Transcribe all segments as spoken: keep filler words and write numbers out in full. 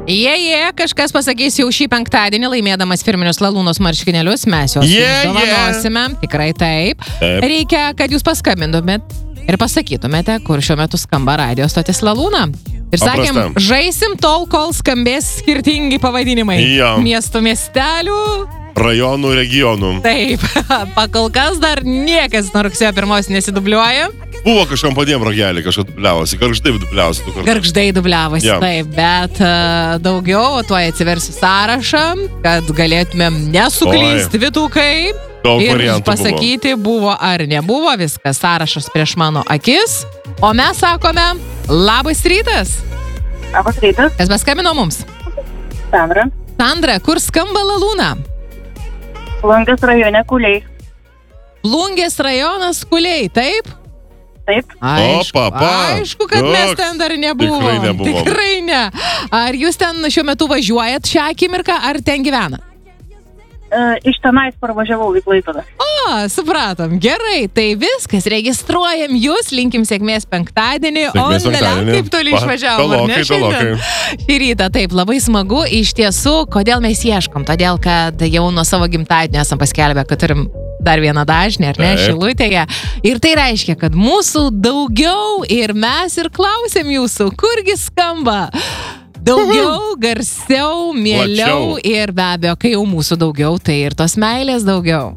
Jie, jie, kažkas pasakys jau šį penktadienį, laimėdamas firminius Lalūnos marškinėlius, mes juos Yeah, dovanosime. Tikrai taip. Taip. Reikia, kad jūs paskambintumėt ir pasakytumėte, kur šiuo metu skamba radio stotis Lalūna. Ir sakėm, Paprasta. žaisim tol, kol skambės skirtingi pavadinimai. Jo. Miestų, miestelių. Rajonų, regionų. Taip, pakol kas dar niekas nuo rugsėjo pirmos nesidubliuoja. Buvo kažkam padėm ragelį, kažką dubliavosi. Gargždai dubliavosi. du kartus. Gargždai dubliavosi, Jo. taip, bet uh, daugiau, tuo atsiversiu sąrašą, kad galėtumėm nesuklysti vytukai. Daug Ir variantų pasakyti, buvo. buvo ar nebuvo, viskas sąrašas prieš mano akis. O mes sakome, labas rytas. Labas rytas, Kas paskambino mums? Sandra. Sandra, kur skamba Lalūna? Plungės rajone Kuliai. Plungės rajonas Kuliai, taip? Taip, Aišku, Opa, pa. aišku, kad Joks. mes ten dar nebuvom. Tikrai nebuvom. Tikrai ne. Ar jūs ten šiuo metu važiuojat šią akimirką, ar ten gyvenat? e, iš tenais parvažiavau į Klaipėdą. O, supratom. Gerai, tai viskas. Registruojam jūs, linkim sėkmės penktadienį. O, Sėkmės penktadienį. kaip toli Va, išvažiavom, ar ne tolokai, šiandien? tolokai. Šį rytą, taip, labai smagu. Iš tiesų, kodėl mes ieškom? Todėl, kad jau nuo savo gimtadienio esam paskelbę, kad turim dar vieną dažnį, ar ne, Taip. Šilutėje. Ir tai reiškia, kad mūsų daugiau ir mes ir klausėm jūsų, kurgi skamba. Daugiau, garsiau, mieliau Plačiau. ir be abejo, kai jau mūsų daugiau, tai ir tos meilės daugiau.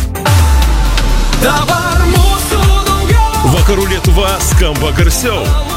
Dabar mūsų daugiau. Vakarų Lietuva skamba garsiau.